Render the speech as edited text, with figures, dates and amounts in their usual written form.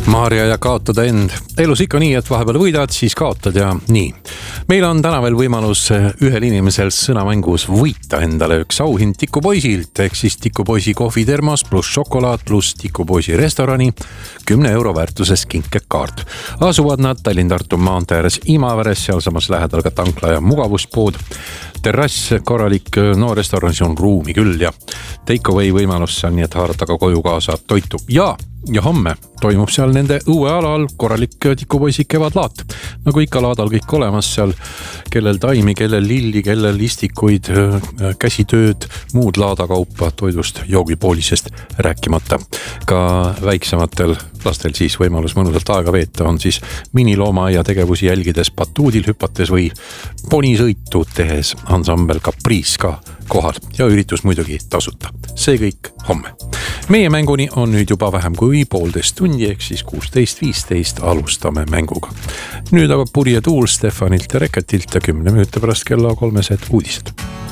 Maarja ja kaotada end. Elus ikka nii, et vahepeal võidad, siis kaotad ja nii. Meil on täna veel võimalus ühel inimesel sõnamängus võita endale üks auhind Tikupoisilt, ehk siis Tikupoisi kohvitermos pluss šokolaad pluss Tikupoisi restorani 10 euro väärtuses kinkekaart. Asuvad nad Tallinn-Tartu maantee ääres Imaveres, seal samas lähedal ka tankla ja mugavuspood. Terrass, korralik restoranis on ruumi küll ja take away võimalus seal, nii et haarata ka koju kaasa toitu. Ja homme toimub seal nende õue alal korralik Tikupoisi kevadlaat. Nagu ikka laadal kõik olemas seal, kellel taimi, kellel lilli, kellel istikuid, käsitööd, muud laadakaupa toidust joogipoolisest rääkimata. Ka väiksematel lastel siis võimalus mõnusalt aega veeta on siis miniloomaaia tegevusi jälgides, batuudil hüpates või ponisõitu tehes ansambel Caprice ka kohal ja üritus muidugi tasuta. See kõik homme. Meie mänguni on nüüd juba vähem kui 1,5 tundi, ehk siis 16.15 alustame mänguga. Nüüd aga puri ja tuul Stefanilt ja Reketilt ja 10 minuti pärast kella 3 uudised.